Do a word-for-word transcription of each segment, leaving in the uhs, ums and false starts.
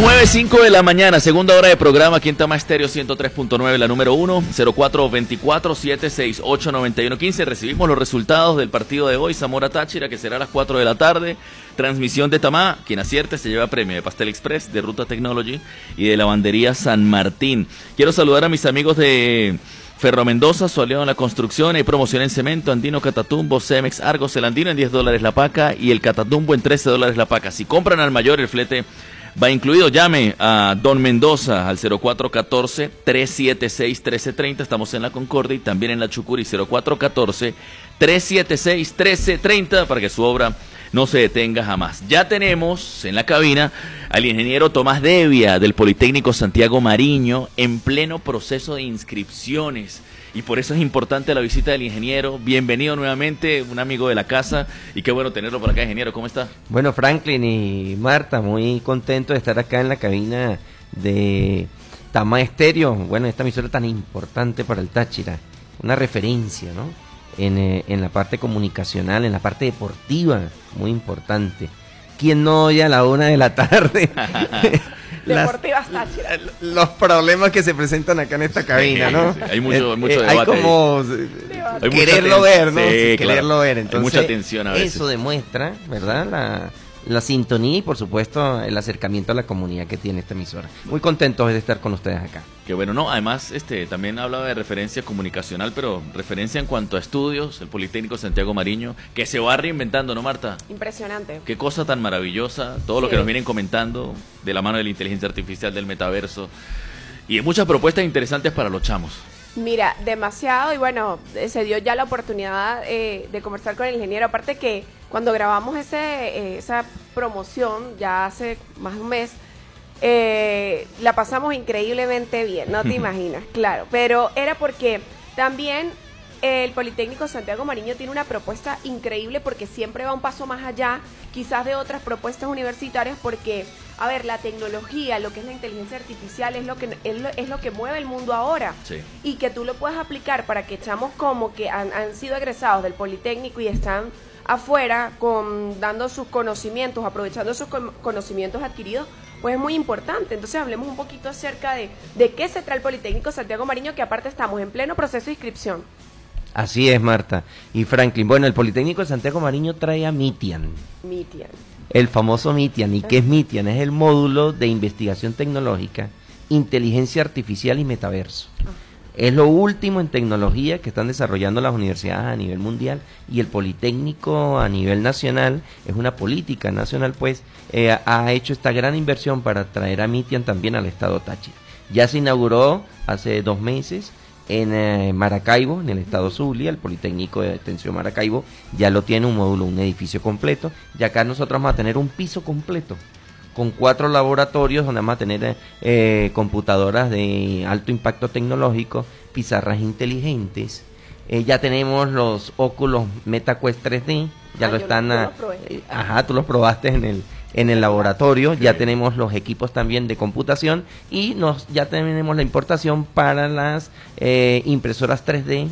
nueve cinco de la mañana, segunda hora de programa aquí en Tama Estéreo ciento tres punto nueve, la número uno, cero cuatro veinticuatro, setenta y seis, ocho noventa y uno, quince. Recibimos los resultados del partido de hoy, Zamora Táchira, que será a las cuatro de la tarde. Transmisión de Tamá, quien acierte se lleva premio de Pastel Express, de Ruta Technology y de Lavandería San Martín. Quiero saludar a mis amigos de Ferro Mendoza, su aliado en la construcción. Hay promoción en cemento, Andino, Catatumbo, Cemex, Argos, el Andino en diez dólares la paca y el Catatumbo en trece dólares la paca. Si compran al mayor, el flete va incluido. Llame a Don Mendoza al cero cuatro uno cuatro, tres siete seis, uno tres tres cero. Estamos en la Concordia y también en la Chucuri, cero cuatro uno cuatro, tres siete seis, uno tres tres cero, para que su obra no se detenga jamás. Ya tenemos en la cabina al ingeniero Tomás Devia del Politécnico Santiago Mariño en pleno proceso de inscripciones. Y por eso es importante la visita del ingeniero. Bienvenido nuevamente, un amigo de la casa, y qué bueno tenerlo por acá, ingeniero. ¿Cómo está? Bueno, Franklin y Marta, muy contento de estar acá en la cabina de Tama Estéreo. Bueno, esta emisora tan importante para el Táchira, una referencia, ¿no? En, eh, en la parte comunicacional, en la parte deportiva, muy importante. ¿Quién no oye a la una de la tarde? Deportivas Táchira. Los problemas que se presentan acá en esta cabina, ¿no? Sí, sí, hay mucho, eh, mucho eh, debate. Hay como hay quererlo ver, ¿no? Sí, Sí, claro. quererlo ver. Entonces, hay mucha atención a veces. Eso demuestra, ¿verdad? La, la sintonía y, por supuesto, el acercamiento a la comunidad que tiene esta emisora. Muy contentos de estar con ustedes acá. Que bueno, no, además este también hablaba de referencia comunicacional, pero referencia en cuanto a estudios, el Politécnico Santiago Mariño, que se va reinventando, ¿no, Marta? Impresionante. Qué cosa tan maravillosa, todo lo Sí. que nos vienen comentando de la mano de la inteligencia artificial, del metaverso, y de muchas propuestas interesantes para los chamos. Mira, demasiado, y bueno, eh, se dio ya la oportunidad eh, de conversar con el ingeniero. Aparte que cuando grabamos ese eh, esa promoción, ya hace más de un mes, eh, la pasamos increíblemente bien, no te imaginas, claro. Pero era porque también el Politécnico Santiago Mariño tiene una propuesta increíble, porque siempre va un paso más allá, quizás de otras propuestas universitarias, porque, a ver, la tecnología, lo que es la inteligencia artificial, es lo que es lo, es lo que mueve el mundo ahora. Sí. Y que tú lo puedas aplicar para que chamos como que han, han sido egresados del Politécnico y están afuera con dando sus conocimientos, aprovechando sus con, conocimientos adquiridos, pues es muy importante. Entonces hablemos un poquito acerca de, de qué se trae el Politécnico Santiago Mariño, que aparte estamos en pleno proceso de inscripción. Así es, Marta y Franklin. Bueno, el Politécnico de Santiago Mariño trae a Mitian. Mitian. El famoso Mitian. ¿Y qué es Mitian? Es el módulo de investigación tecnológica, inteligencia artificial y metaverso. Ah. Es lo último en tecnología que están desarrollando las universidades a nivel mundial, y el Politécnico a nivel nacional, es una política nacional, pues, eh, ha hecho esta gran inversión para traer a Mitian también al estado Táchira. Ya se inauguró hace dos meses en eh, Maracaibo, en el estado Zulia. El Politécnico de Extensión Maracaibo ya lo tiene, un módulo, un edificio completo, y acá nosotros vamos a tener un piso completo con cuatro laboratorios donde vamos a tener eh, computadoras de alto impacto tecnológico, pizarras inteligentes. Eh, ya tenemos los óculos MetaQuest tres D, ya ah, lo están, lo, a, lo eh, ajá, tú los probaste en el en el laboratorio. Sí. Ya tenemos los equipos también de computación, y nos ya tenemos la importación para las eh, impresoras tres D,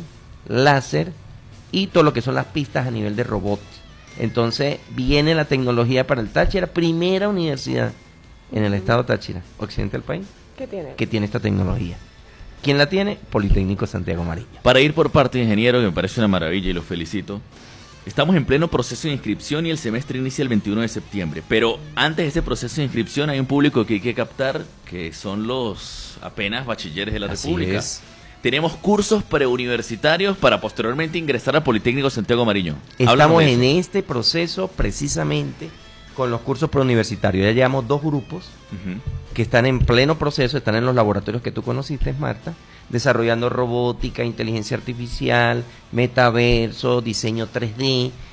láser y todo lo que son las pistas a nivel de robots. Entonces viene la tecnología para el Táchira, primera universidad en el estado Táchira, occidente del país, ¿Qué tiene? que tiene esta tecnología. ¿Quién la tiene? Politécnico Santiago Mariño. Para ir por parte, ingeniero, que me parece una maravilla y lo felicito. Estamos en pleno proceso de inscripción y el semestre inicia el veintiuno de septiembre, pero antes de ese proceso de inscripción hay un público que hay que captar, que son los apenas bachilleres de la Así República. Es. Tenemos cursos preuniversitarios para posteriormente ingresar al Politécnico Santiago Mariño. Estamos en este proceso precisamente con los cursos preuniversitarios. Ya llevamos dos grupos uh-huh. que están en pleno proceso, están en los laboratorios que tú conociste, Marta, desarrollando robótica, inteligencia artificial, metaverso, diseño tres D,